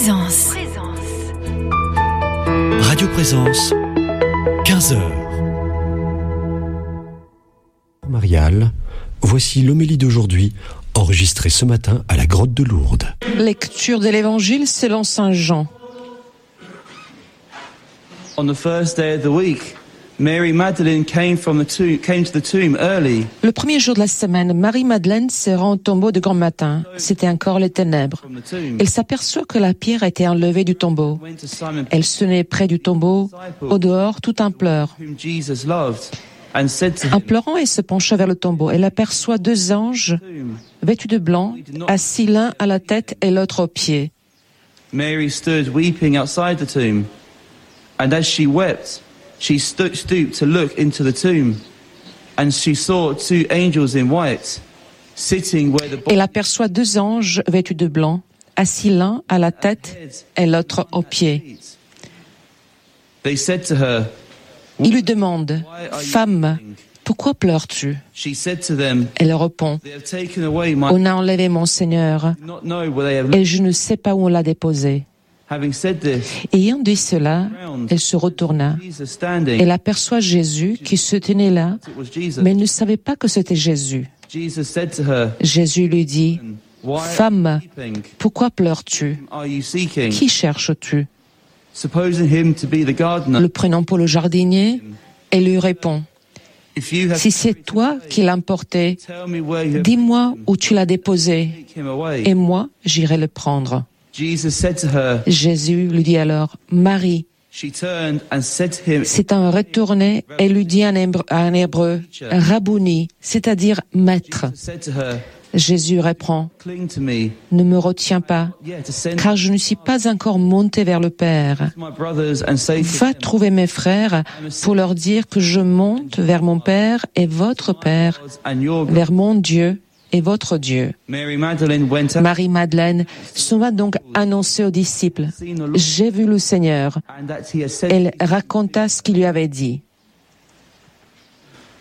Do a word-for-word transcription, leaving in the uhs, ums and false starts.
Présence. Radio Présence, quinze heures. Marial, voici l'homélie d'aujourd'hui, enregistrée ce matin à la grotte de Lourdes. Lecture de l'Évangile selon saint Jean. On the first day of the week, Mary Magdalene came from the tomb, came to the tomb early. Le premier jour de la semaine, Marie-Madeleine se rend au tombeau de grand matin. C'était encore les ténèbres. Elle s'aperçoit que la pierre a été enlevée du tombeau. Elle se met près du tombeau, au dehors, tout en pleurs. En pleurant, elle se pencha vers le tombeau. Elle aperçoit deux anges, vêtus de blanc, assis l'un à la tête et l'autre aux pieds. Mary stood weeping outside the tomb, and as she wept, she sto- stooped to look into the tomb, and she saw two angels in white, sitting where the body... Elle aperçoit deux anges vêtus de blanc, assis l'un à la tête et l'autre aux pieds. They said to her, Ils lui demandent, « Femme, pourquoi pleures-tu » she said to them, Elle répond, they have taken away « my... On a enlevé mon Seigneur, not know where they have... et je ne sais pas où on l'a déposé. » Having said this, Ayant dit cela, elle se retourna. Jesus standing, Elle aperçoit Jésus qui se tenait là, it was Jesus. mais elle ne savait pas que c'était Jésus. Jesus said to her, Jésus lui dit, why Femme, are you weeping? pourquoi pleures-tu ? Are you seeking? Qui cherches-tu ? Supposing him to be the gardener. Le prenant pour le jardinier, elle lui répond, If you have Si c'est toi qui l'as emporté, tell me where you have dis-moi où tu l'as déposé, take him away. et moi j'irai le prendre. Jesus said to her, Jésus lui dit alors, Marie. she turned and said to him, S'étant retourné, elle lui dit en hébreu, en hébreu Rabouni, c'est-à-dire maître. Jesus said to her, Jésus répond, cling to me, ne me retiens pas, yeah, to send car je ne suis pas encore monté vers le Père. my brothers and say to Va them, trouver mes frères pour leur dire que je monte vers mon Père et votre Père, and your God. vers mon Dieu et votre Dieu. Mary Magdalene went out Marie-Madeleine s'en va donc annoncer aux disciples, j'ai vu le Seigneur. and that he had said, Elle raconta ce qu'il lui avait dit.